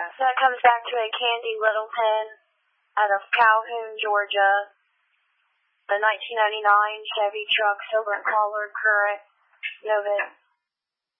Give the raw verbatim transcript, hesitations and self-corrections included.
So it comes back to a Candy Littleton out of Calhoun, Georgia. The nineteen ninety-nine Chevy truck, silver and collar, current, no VIN.